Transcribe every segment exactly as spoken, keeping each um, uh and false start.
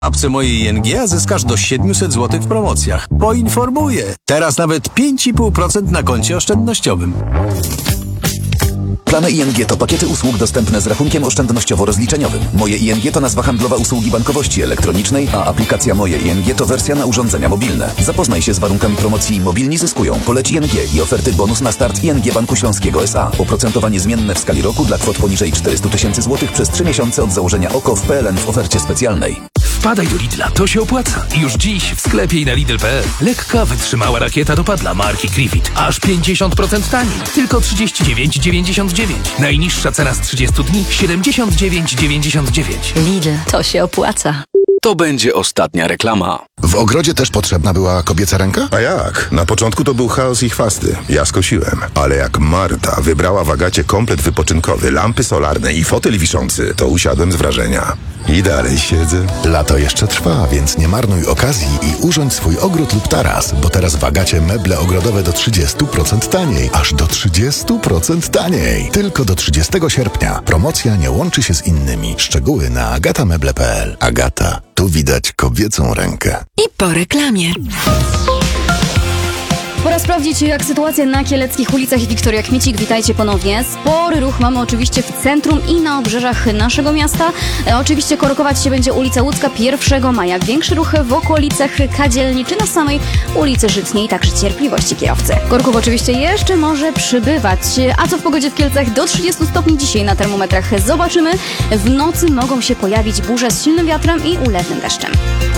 W apce mojej I N G a zyskasz do siedemset złotych w promocjach. Poinformuję. Teraz nawet pięć i pół procent na koncie oszczędnościowym. Plany I N G to pakiety usług dostępne z rachunkiem oszczędnościowo-rozliczeniowym. Moje I N G to nazwa handlowa usługi bankowości elektronicznej, a aplikacja Moje I N G to wersja na urządzenia mobilne. Zapoznaj się z warunkami promocji Mobilni zyskują. Poleć I N G i oferty bonus na start I N G Banku Śląskiego S A. Oprocentowanie zmienne w skali roku dla kwot poniżej czterysta tysięcy złotych przez trzy miesiące od założenia O K O w P L N w ofercie specjalnej. Wpadaj do Lidla, to się opłaca. Już dziś w sklepie i na Lidl kropka p l. Lekka, wytrzymała rakieta dopadla marki Krifit. Aż pięćdziesiąt procent taniej. Tylko trzydzieści dziewięć dziewięćdziesiąt dziewięć. Najniższa cena z trzydziestu dni siedemdziesiąt dziewięć dziewięćdziesiąt dziewięć. Lidl, to się opłaca. To będzie ostatnia reklama. W ogrodzie też potrzebna była kobieca ręka? A jak? Na początku to był chaos i chwasty. Ja skosiłem. Ale jak Marta wybrała w Agacie komplet wypoczynkowy, lampy solarne i fotel wiszący, to usiadłem z wrażenia. I dalej siedzę. Lato jeszcze trwa, więc nie marnuj okazji i urządź swój ogród lub taras, bo teraz w Agacie meble ogrodowe do trzydziestu procent taniej. Aż do trzydziestu procent taniej. Tylko do trzydziestego sierpnia. Promocja nie łączy się z innymi. Szczegóły na agatameble kropka p l. Agata. Tu widać kobiecą rękę. I po reklamie. Pora sprawdzić, jak sytuacja na kieleckich ulicach i Wiktoria Kmiecik. Witajcie ponownie. Spory ruch mamy oczywiście w centrum i na obrzeżach naszego miasta. E, oczywiście korkować się będzie ulica Łódzka pierwszego maja. Większy ruch w okolicach Kadzielni czy na samej ulicy Żytniej. Także cierpliwości kierowcy. Korków oczywiście jeszcze może przybywać. A co w pogodzie w Kielcach? Do trzydziestu stopni dzisiaj na termometrach zobaczymy. W nocy mogą się pojawić burze z silnym wiatrem i ulewnym deszczem.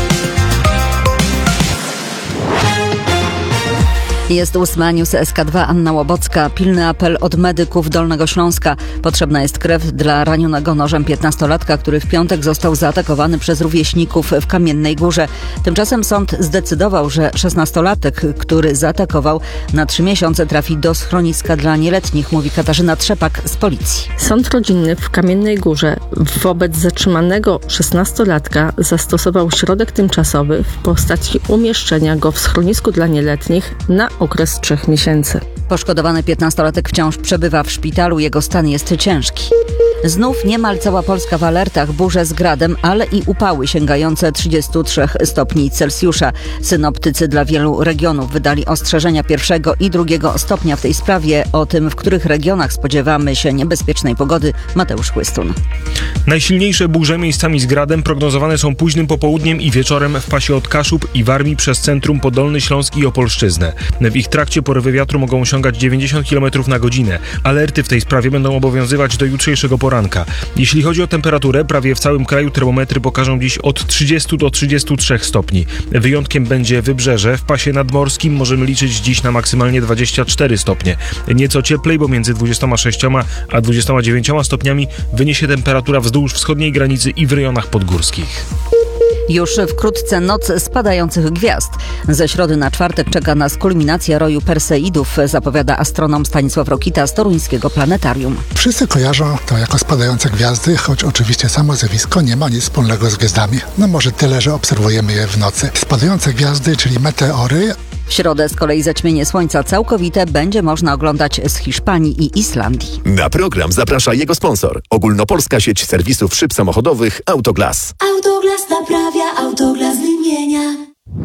Jest ósma, news S K dwa, Anna Łobocka. Pilny apel od medyków Dolnego Śląska. Potrzebna jest krew dla ranionego nożem piętnastolatka, który w piątek został zaatakowany przez rówieśników w Kamiennej Górze. Tymczasem sąd zdecydował, że szesnastolatek, który zaatakował, na trzy miesiące trafi do schroniska dla nieletnich, mówi Katarzyna Trzepak z policji. Sąd rodzinny w Kamiennej Górze wobec zatrzymanego szesnastolatka zastosował środek tymczasowy w postaci umieszczenia go w schronisku dla nieletnich na okres trzech miesięcy. Poszkodowany piętnastolatek wciąż przebywa w szpitalu, jego stan jest ciężki. Znów niemal cała Polska w alertach, burze z gradem, ale i upały sięgające trzydziestu trzech stopni Celsjusza. Synoptycy dla wielu regionów wydali ostrzeżenia pierwszego i drugiego stopnia w tej sprawie. O tym, w których regionach spodziewamy się niebezpiecznej pogody, Mateusz Chłystun. Najsilniejsze burze miejscami z gradem prognozowane są późnym popołudniem i wieczorem w pasie od Kaszub i Warmii przez centrum po Dolny Śląsk i Opolszczyznę. W ich trakcie porywy wiatru mogą osiągać dziewięćdziesiąt kilometrów na godzinę. Alerty w tej sprawie będą obowiązywać do jutrzejszego poranka. Jeśli chodzi o temperaturę, prawie w całym kraju termometry pokażą dziś od trzydziestu do trzydziestu trzech stopni. Wyjątkiem będzie Wybrzeże. W pasie nadmorskim możemy liczyć dziś na maksymalnie dwadzieścia cztery stopnie. Nieco cieplej, bo między dwudziestoma sześcioma a dwudziestoma dziewięcioma stopniami wyniesie temperatura wzdłuż wschodniej granicy i w rejonach podgórskich. Już wkrótce noc spadających gwiazd. Ze środy na czwartek czeka nas kulminacja roju Perseidów, zapowiada astronom Stanisław Rokita z toruńskiego planetarium. Wszyscy kojarzą to jako spadające gwiazdy, choć oczywiście samo zjawisko nie ma nic wspólnego z gwiazdami. No może tyle, że obserwujemy je w nocy. Spadające gwiazdy, czyli meteory. W środę z kolei zaćmienie słońca całkowite będzie można oglądać z Hiszpanii i Islandii. Na program zaprasza jego sponsor. Ogólnopolska sieć serwisów szyb samochodowych Autoglas. Autoglas naprawia, Autoglas wymienia.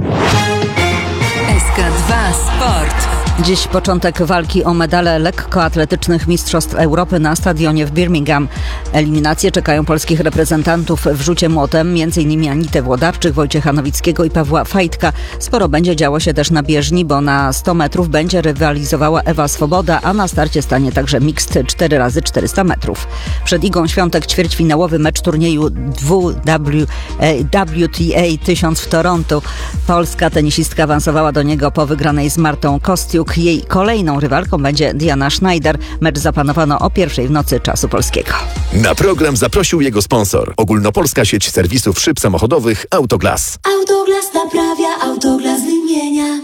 S K dwa Sport. Dziś początek walki o medale lekkoatletycznych Mistrzostw Europy na stadionie w Birmingham. Eliminacje czekają polskich reprezentantów w rzucie młotem, m.in. Anitę Włodarczyk, Wojciecha Nowickiego i Pawła Fajtka. Sporo będzie działo się też na bieżni, bo na sto metrów będzie rywalizowała Ewa Swoboda, a na starcie stanie także mixt cztery razy czterysta metrów. Przed Igą Świątek ćwierćfinałowy mecz turnieju W T A tysiąc w Toronto. Polska tenisistka awansowała do niego po wygranej z Martą Kostiuk. Jej kolejną rywalką będzie Diana Schneider. Mecz zaplanowano o pierwszej w nocy czasu polskiego. Na program zaprosił jego sponsor. Ogólnopolska sieć serwisów szyb samochodowych Autoglas. Autoglas naprawia, Autoglas wymienia.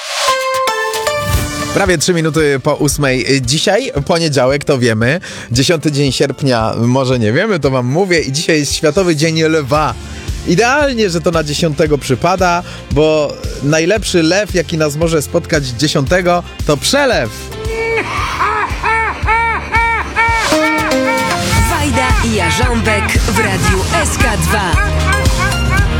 Prawie trzy minuty po ósmej. Dzisiaj poniedziałek, to wiemy. Dziesiąty dzień sierpnia, może nie wiemy, to wam mówię. I dzisiaj jest Światowy Dzień Lwa. Idealnie, że to na dziesiątego przypada, bo najlepszy lew, jaki nas może spotkać dziesiątego, to przelew. Wajda i Jarząbek w Radiu S K dwa.